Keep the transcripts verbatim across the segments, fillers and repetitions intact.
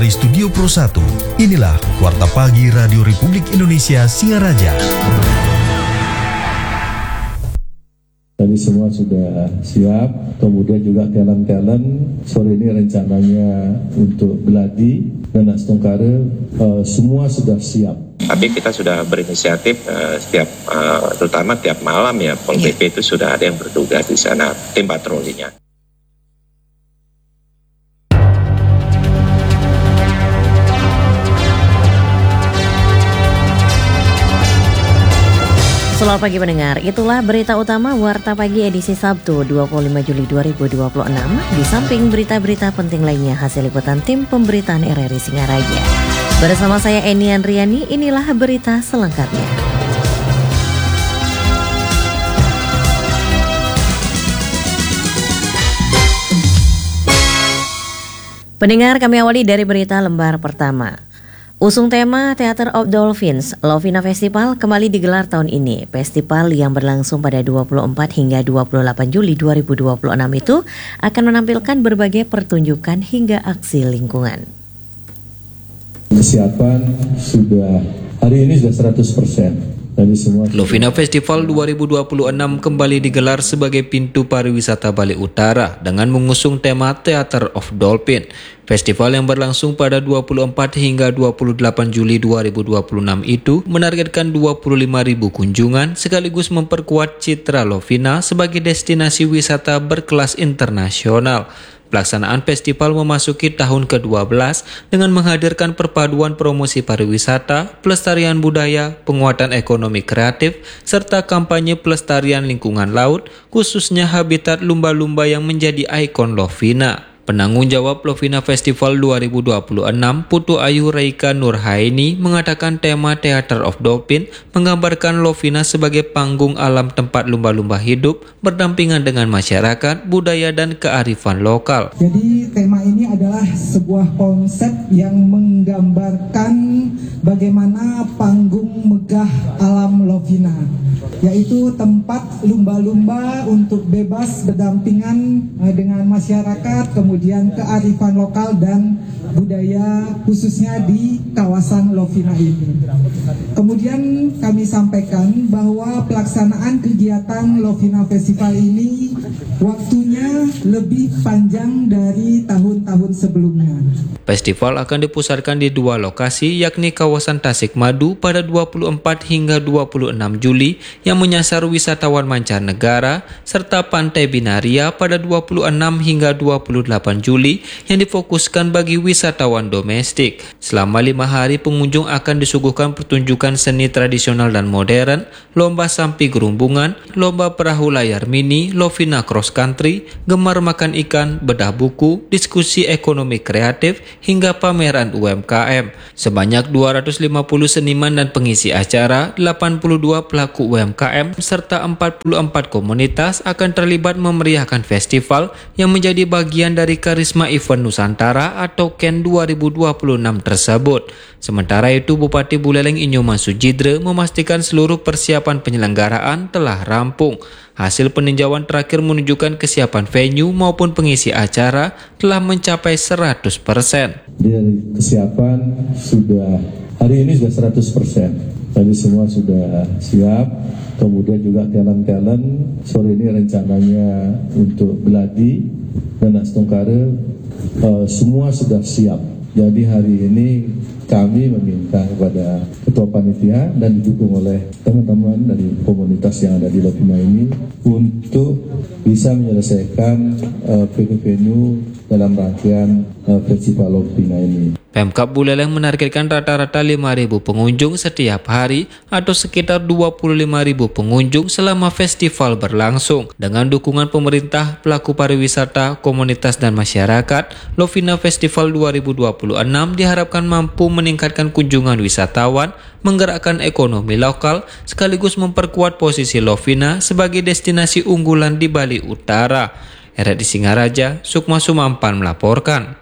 dari Studio Pro satu, inilah Warta Pagi Radio Republik Indonesia Singaraja. Tadi semua sudah siap, kemudian juga talent-talent sore ini rencananya untuk Geladi dan Astungkara, uh, semua sudah siap. Tapi kita sudah berinisiatif uh, setiap, uh, terutama tiap malam ya, Pol P P itu sudah ada yang bertugas di sana, tim patrolinya. Selamat pagi pendengar, itulah berita utama Warta Pagi edisi Sabtu dua puluh lima Juli dua ribu dua puluh enam. Di samping berita-berita penting lainnya hasil liputan tim pemberitaan R R I Singaraja. Bersama saya Eni Andriani, inilah berita selengkapnya. Pendengar, kami awali dari berita lembar pertama. Usung tema Theater of Dolphins, Lovina Festival kembali digelar tahun ini. Festival yang berlangsung pada dua puluh empat hingga dua puluh delapan Juli dua ribu dua puluh enam itu akan menampilkan berbagai pertunjukan hingga aksi lingkungan. Kesiapan sudah, hari ini sudah seratus persen. Lovina Festival dua ribu dua puluh enam kembali digelar sebagai pintu pariwisata Bali Utara dengan mengusung tema Theater of Dolphin. Festival yang berlangsung pada dua puluh empat hingga dua puluh delapan Juli dua ribu dua puluh enam itu menargetkan dua puluh lima ribu kunjungan sekaligus memperkuat citra Lovina sebagai destinasi wisata berkelas internasional. Pelaksanaan festival memasuki tahun ke dua belas dengan menghadirkan perpaduan promosi pariwisata, pelestarian budaya, penguatan ekonomi kreatif, serta kampanye pelestarian lingkungan laut, khususnya habitat lumba-lumba yang menjadi ikon Lovina. Penanggung jawab Lovina Festival dua ribu dua puluh enam, Putu Ayu Reika Nurhaini, mengatakan tema Theater of Dolphin menggambarkan Lovina sebagai panggung alam tempat lumba-lumba hidup berdampingan dengan masyarakat, budaya, dan kearifan lokal. Jadi tema ini adalah sebuah konsep yang menggambarkan bagaimana panggung megah alam Lovina, yaitu tempat lumba-lumba untuk bebas berdampingan dengan masyarakat, kemudian kemudian kearifan lokal dan budaya khususnya di kawasan Lovina ini. Kemudian kami sampaikan bahwa pelaksanaan kegiatan Lovina Festival ini waktunya lebih panjang dari tahun-tahun sebelumnya. Festival akan dipusatkan di dua lokasi, yakni kawasan Tasikmadu pada dua puluh empat hingga dua puluh enam Juli yang menyasar wisatawan mancanegara, serta Pantai Binaria pada dua puluh enam hingga dua puluh delapan Juli yang difokuskan bagi wisatawan domestik. Selama lima hari pengunjung akan disuguhkan pertunjukan seni tradisional dan modern, lomba sampi gerumbungan, lomba perahu layar mini, Lovina Cross Country, gemar makan ikan, bedah buku, diskusi ekonomi kreatif, hingga pameran U M K M. Sebanyak dua ratus lima puluh seniman dan pengisi acara, delapan puluh dua pelaku U M K M, serta empat puluh empat komunitas akan terlibat memeriahkan festival yang menjadi bagian dari Karisma Event Nusantara atau K E N dua ribu dua puluh enam tersebut. Sementara itu, Bupati Buleleng Inyoman Sujidre memastikan seluruh persiapan penyelenggaraan telah rampung. Hasil peninjauan terakhir menunjukkan kesiapan venue maupun pengisi acara telah mencapai seratus persen. Dari kesiapan sudah, hari ini sudah seratus persen. Tadi semua sudah siap, kemudian juga talent-talent sore ini rencananya untuk Geladi dan Astungkara, uh, semua sudah siap. Jadi hari ini kami meminta kepada Ketua Panitia dan didukung oleh teman-teman dari komunitas yang ada di Lovina ini untuk bisa menyelesaikan uh, venue-venue dalam rangkaian uh, Festival Lovina ini. Pemkab Buleleng menargetkan rata-rata lima ribu pengunjung setiap hari atau sekitar dua puluh lima ribu pengunjung selama festival berlangsung. Dengan dukungan pemerintah, pelaku pariwisata, komunitas, dan masyarakat, Lovina Festival dua ribu dua puluh enam diharapkan mampu meningkatkan kunjungan wisatawan, menggerakkan ekonomi lokal, sekaligus memperkuat posisi Lovina sebagai destinasi unggulan di Bali Utara. R R I Singaraja, Sukma Sumampan melaporkan.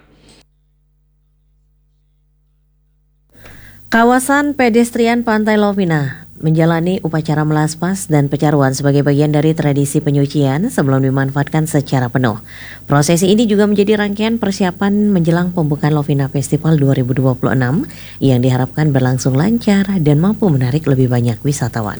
Kawasan pedestrian Pantai Lovina menjalani upacara melaspas dan pecaruan sebagai bagian dari tradisi penyucian sebelum dimanfaatkan secara penuh. Prosesi ini juga menjadi rangkaian persiapan menjelang pembukaan Lovina Festival dua ribu dua puluh enam yang diharapkan berlangsung lancar dan mampu menarik lebih banyak wisatawan.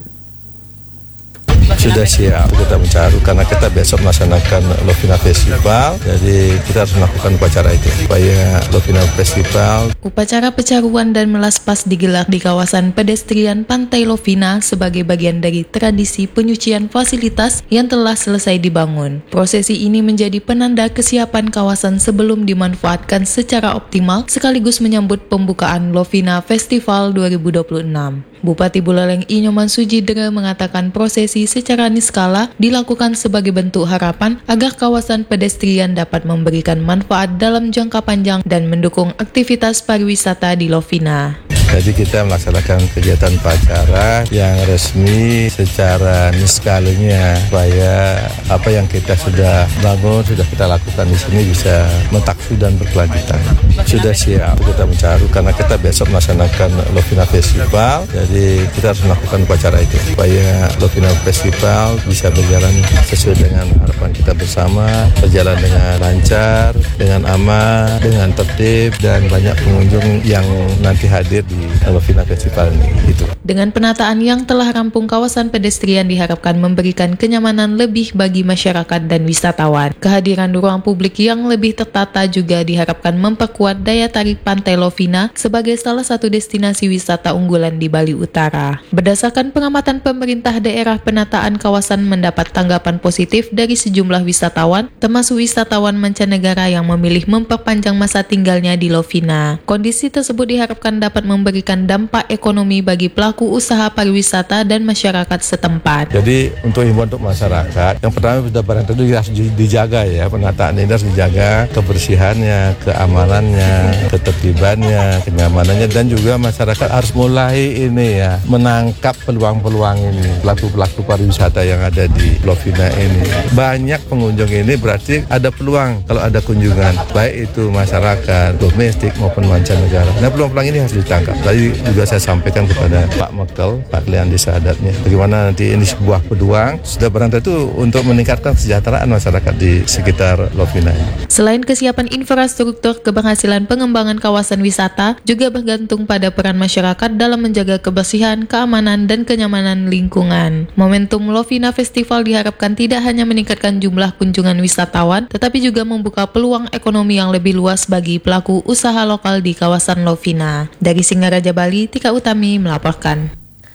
Sudah siap kita mencaru karena kita besok melaksanakan Lovina Festival, jadi kita harus melakukan upacara itu supaya Lovina Festival. Upacara pecaruan dan melaspas digelar di kawasan pedestrian Pantai Lovina sebagai bagian dari tradisi penyucian fasilitas yang telah selesai dibangun. Prosesi ini menjadi penanda kesiapan kawasan sebelum dimanfaatkan secara optimal sekaligus menyambut pembukaan Lovina Festival dua ribu dua puluh enam. Bupati Buleleng I Nyoman Sujidra mengatakan prosesi secara niskala dilakukan sebagai bentuk harapan agar kawasan pedestrian dapat memberikan manfaat dalam jangka panjang dan mendukung aktivitas pariwisata di Lovina. Jadi kita melaksanakan kegiatan upacara yang resmi secara niskalanya supaya apa yang kita sudah bangun, sudah kita lakukan di sini bisa mentaksu dan berkelanjutan. Sudah siap kita mencaru karena kita besok melaksanakan Lovina Festival, jadi kita harus melakukan upacara itu supaya Lovina Festival bisa berjalan sesuai dengan harapan kita bersama, berjalan dengan lancar, dengan aman, dengan tertib dan banyak pengunjung yang nanti hadir di Lovina Festival ini. Itu. Dengan penataan yang telah rampung, kawasan pedestrian diharapkan memberikan kenyamanan lebih bagi masyarakat dan wisatawan. Kehadiran ruang publik yang lebih tertata juga diharapkan memperkuat daya tarik Pantai Lovina sebagai salah satu destinasi wisata unggulan di Bali Utara. Berdasarkan pengamatan pemerintah daerah, penataan kawasan mendapat tanggapan positif dari sejumlah wisatawan, termasuk wisatawan mancanegara yang memilih memperpanjang masa tinggalnya di Lovina. Kondisi tersebut diharapkan dapat memberikan dampak ekonomi bagi pelaku usaha pariwisata dan masyarakat setempat. Jadi untuk himbauan untuk masyarakat, yang pertama sudah barang tentu harus dijaga ya, penataan ini harus dijaga kebersihannya, keamanannya, ketertibannya, kenyamanannya, dan juga masyarakat harus mulai ini ya menangkap peluang-peluang ini, pelaku-pelaku pariwisata yang ada di Lovina ini. Banyak pengunjung ini berarti ada peluang kalau ada kunjungan, baik itu masyarakat domestik maupun mancanegara. Nah, peluang-peluang ini harus ditangkap. Tadi juga saya sampaikan kepada Pak Mekel, Pak Klian Desa Adatnya, bagaimana nanti ini sebuah peluang sudah barang tentu untuk meningkatkan kesejahteraan masyarakat di sekitar Lovina ini. Selain kesiapan infrastruktur, keberhasilan pengembangan kawasan wisata juga bergantung pada peran masyarakat dalam menjaga kebersihan, keamanan, dan kenyamanan lingkungan. Momentum Lovina Festival diharapkan tidak hanya meningkatkan jumlah kunjungan wisatawan, tetapi juga membuka peluang ekonomi yang lebih luas bagi pelaku usaha lokal di kawasan Lovina. Dari Singaraja, Bali, Tika Utami melaporkan.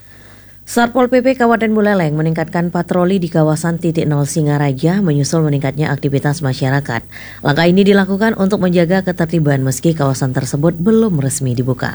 Satpol P P Kabupaten Buleleng meningkatkan patroli di kawasan titik nol Singaraja menyusul meningkatnya aktivitas masyarakat. Langkah ini dilakukan untuk menjaga ketertiban meski kawasan tersebut belum resmi dibuka.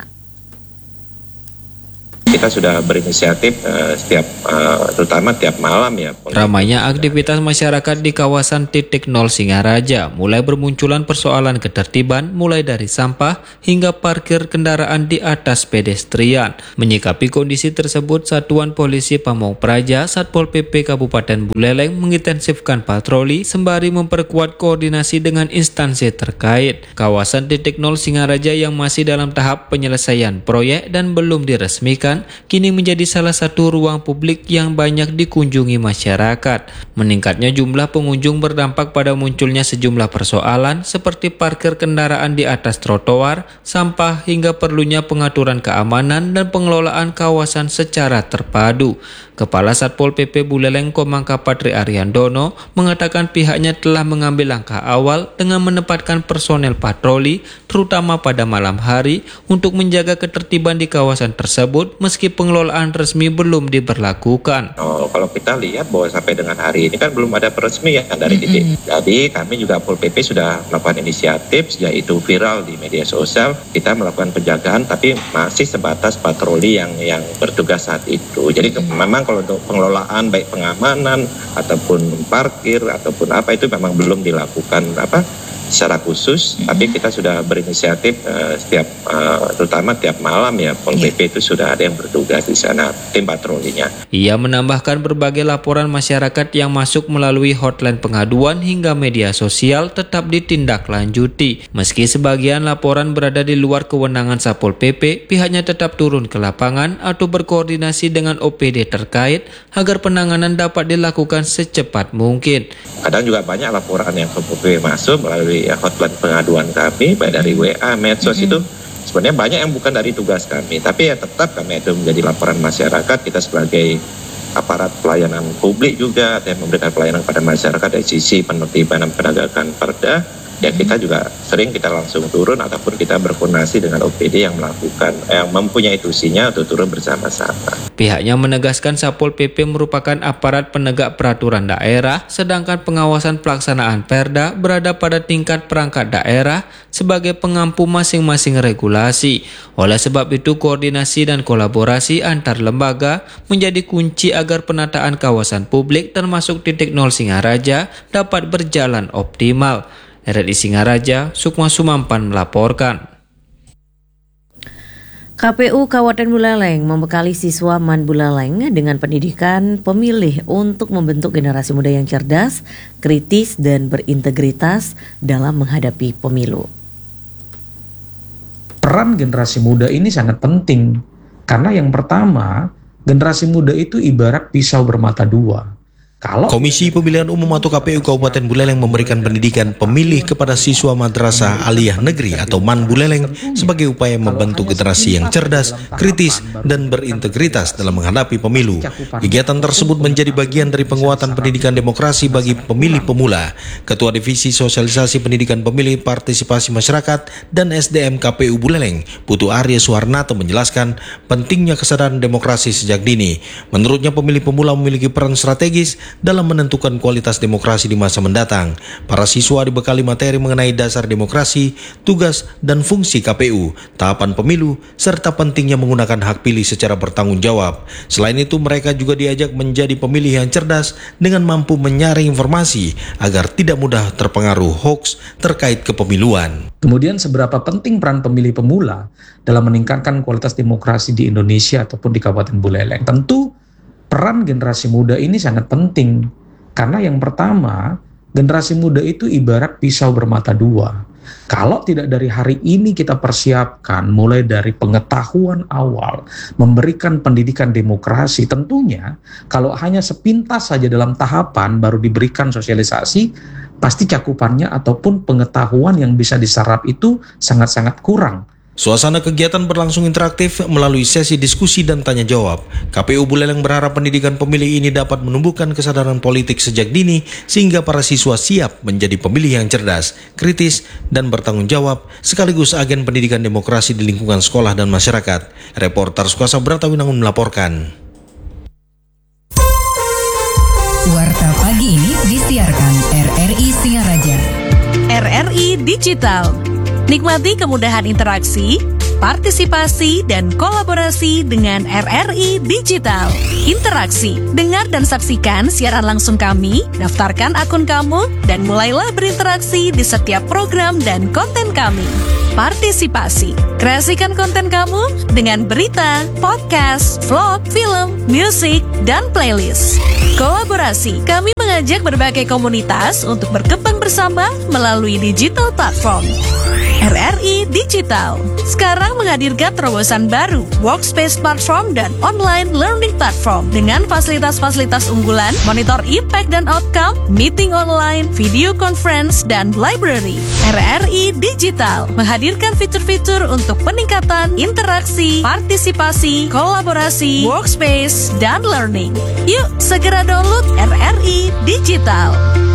Kita sudah berinisiatif uh, setiap, uh, terutama tiap malam ya. Ramainya aktivitas masyarakat di kawasan titik nol Singaraja mulai bermunculan persoalan ketertiban mulai dari sampah hingga parkir kendaraan di atas pedestrian. Menyikapi kondisi tersebut, Satuan Polisi Pamong Praja Satpol P P Kabupaten Buleleng mengintensifkan patroli sembari memperkuat koordinasi dengan instansi terkait. Kawasan titik nol Singaraja yang masih dalam tahap penyelesaian proyek dan belum diresmikan kini menjadi salah satu ruang publik yang banyak dikunjungi masyarakat. Meningkatnya jumlah pengunjung berdampak pada munculnya sejumlah persoalan seperti parkir kendaraan di atas trotoar, sampah, hingga perlunya pengaturan keamanan dan pengelolaan kawasan secara terpadu. Kepala Satpol P P Buleleng Komangka Patri Ariandono mengatakan pihaknya telah mengambil langkah awal dengan menempatkan personel patroli terutama pada malam hari untuk menjaga ketertiban di kawasan tersebut meski pengelolaan resmi belum diberlakukan. Oh, kalau kita lihat bahwa sampai dengan hari ini kan belum ada peresmian dari titik. Mm-hmm. Jadi kami juga Pol P P sudah melakukan inisiatif, sejak itu viral di media sosial, kita melakukan penjagaan tapi masih sebatas patroli yang yang bertugas saat itu. Jadi mm-hmm. memang kalau untuk pengelolaan baik pengamanan ataupun parkir ataupun apa itu memang belum dilakukan apa secara khusus, hmm. tapi kita sudah berinisiatif uh, setiap uh, terutama tiap malam ya Pol yeah. P P itu sudah ada yang bertugas di sana, tim patrolinya. Ia menambahkan berbagai laporan masyarakat yang masuk melalui hotline pengaduan hingga media sosial tetap ditindaklanjuti. Meski sebagian laporan berada di luar kewenangan Satpol P P, pihaknya tetap turun ke lapangan atau berkoordinasi dengan O P D terkait agar penanganan dapat dilakukan secepat mungkin. Kadang juga banyak laporan yang ke P P masuk melalui ya, hotline pengaduan kami, baik dari W A, medsos, mm-hmm. itu sebenarnya banyak yang bukan dari tugas kami, tapi ya tetap kami itu menjadi laporan masyarakat. Kita sebagai aparat pelayanan publik juga yang memberikan pelayanan kepada masyarakat dari sisi penertiban dan penegakan perda. Ya kita juga sering kita langsung turun ataupun kita berkoordinasi dengan O P D yang melakukan yang mempunyai tusinya untuk turun bersama-sama. Pihaknya menegaskan Satpol P P merupakan aparat penegak peraturan daerah, sedangkan pengawasan pelaksanaan Perda berada pada tingkat perangkat daerah sebagai pengampu masing-masing regulasi. Oleh sebab itu koordinasi dan kolaborasi antar lembaga menjadi kunci agar penataan kawasan publik termasuk titik nol Singaraja dapat berjalan optimal. R R I Singaraja, Sukma Sumampan melaporkan. K P U Kabupaten Buleleng membekali siswa Man Buleleng dengan pendidikan pemilih untuk membentuk generasi muda yang cerdas, kritis, dan berintegritas dalam menghadapi pemilu. Peran generasi muda ini sangat penting, karena yang pertama, generasi muda itu ibarat pisau bermata dua. Kalau Komisi Pemilihan Umum atau K P U Kabupaten Buleleng memberikan pendidikan pemilih kepada siswa Madrasah Aliyah Negeri atau Man Buleleng sebagai upaya membentuk generasi yang cerdas, kritis, dan berintegritas dalam menghadapi pemilu. Kegiatan tersebut menjadi bagian dari penguatan pendidikan demokrasi bagi pemilih pemula. Ketua Divisi Sosialisasi Pendidikan Pemilih Partisipasi Masyarakat dan S D M K P U Buleleng, Putu Arya Suharnato menjelaskan pentingnya kesadaran demokrasi sejak dini. Menurutnya pemilih pemula memiliki peran strategis dalam menentukan kualitas demokrasi di masa mendatang. Para siswa dibekali materi mengenai dasar demokrasi, tugas dan fungsi K P U, tahapan pemilu, serta pentingnya menggunakan hak pilih secara bertanggung jawab. Selain itu, mereka juga diajak menjadi pemilih yang cerdas dengan mampu menyaring informasi agar tidak mudah terpengaruh hoaks terkait kepemiluan. Kemudian seberapa penting peran pemilih pemula dalam meningkatkan kualitas demokrasi di Indonesia ataupun di Kabupaten Buleleng? Tentu peran generasi muda ini sangat penting, karena yang pertama, generasi muda itu ibarat pisau bermata dua. Kalau tidak dari hari ini kita persiapkan, mulai dari pengetahuan awal, memberikan pendidikan demokrasi, tentunya kalau hanya sepintas saja dalam tahapan baru diberikan sosialisasi, pasti cakupannya ataupun pengetahuan yang bisa diserap itu sangat-sangat kurang. Suasana kegiatan berlangsung interaktif melalui sesi diskusi dan tanya jawab. K P U Buleleng berharap pendidikan pemilih ini dapat menumbuhkan kesadaran politik sejak dini sehingga para siswa siap menjadi pemilih yang cerdas, kritis, dan bertanggung jawab sekaligus agen pendidikan demokrasi di lingkungan sekolah dan masyarakat. Reporter Sukuasa Bratawinangun melaporkan. Warta pagi ini disiarkan R R I Singaraja. R R I Digital. Nikmati kemudahan interaksi, partisipasi, dan kolaborasi dengan R R I Digital. Interaksi, dengar dan saksikan siaran langsung kami, daftarkan akun kamu, dan mulailah berinteraksi di setiap program dan konten kami. Partisipasi, kreasikan konten kamu dengan berita, podcast, vlog, film, musik, dan playlist. Kolaborasi, kami mengajak berbagai komunitas untuk berkembang bersama melalui digital platform. R R I Digital sekarang menghadirkan terobosan baru, workspace platform dan online learning platform dengan fasilitas-fasilitas unggulan, monitor impact dan outcome, meeting online, video conference, dan library. R R I Digital menghadirkan fitur-fitur untuk peningkatan interaksi, partisipasi, kolaborasi, workspace, dan learning. Yuk segera download R R I Digital.